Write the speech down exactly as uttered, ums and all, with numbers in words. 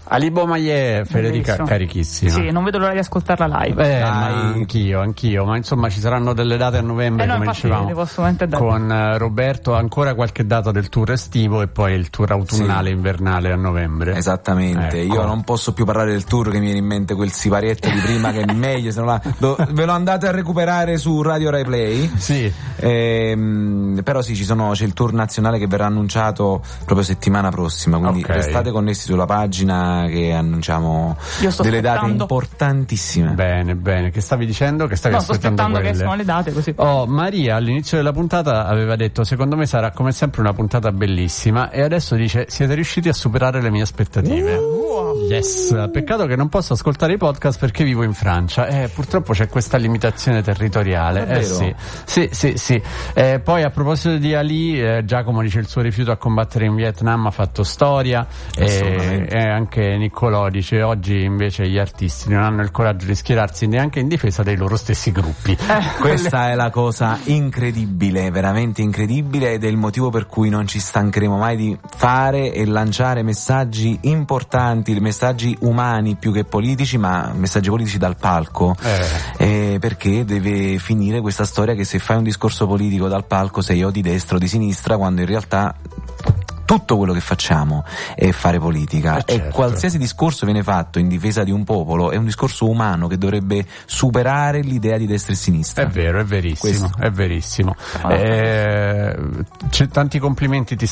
Ali Boumaier, Federica, Bellissimo. carichissima. Sì, non vedo l'ora di ascoltarla live. Eh, ma anch'io, anch'io, ma insomma ci saranno delle date a novembre, Eh no, come infatti, dicevamo, le posso dare. con uh, Roberto, ancora qualche data del tour estivo e poi il tour autunnale, sì. invernale a novembre. Esattamente, ecco. Io non posso più parlare del tour, che mi viene in mente quel siparietto di prima che è meglio, se non la, lo, ve lo andate a recuperare su Radio Rai Play. Sì. Ehm, però sì, ci sono, c'è il tour nazionale che verrà annunciato proprio settimana prossima, quindi okay. restate connessi sulla pagina che annunciamo delle date importantissime. Bene, bene. Che stavi dicendo? Che stavi no, aspettando sto aspettando quelle. che sono le date così. Oh, Maria all'inizio della puntata aveva detto secondo me sarà come sempre una puntata bellissima e adesso dice siete riusciti a superare le mie aspettative. Uh, yes. Peccato che non posso ascoltare i podcast perché vivo in Francia. Eh, purtroppo c'è questa limitazione territoriale. Davvero? Eh sì. Sì, sì, sì. Eh, poi a proposito di Ali, eh, Giacomo dice il suo rifiuto a combattere in Vietnam ha fatto storia e, e anche Niccolò dice oggi invece gli artisti non hanno il coraggio di schierarsi neanche in difesa dei loro stessi gruppi. Eh, questa è la cosa incredibile, veramente incredibile, ed è il motivo per cui non ci stancheremo mai di fare e lanciare messaggi importanti, messaggi umani più che politici, ma messaggi politici dal palco, eh. Eh, perché deve finire questa storia che se fai un discorso politico dal palco sei o di destra o di sinistra, quando in realtà tutto quello che facciamo è fare politica, eh certo. E qualsiasi discorso viene fatto in difesa di un popolo è un discorso umano che dovrebbe superare l'idea di destra e sinistra. È vero, è verissimo, Questo. è verissimo. Eh, c'è tanti complimenti ti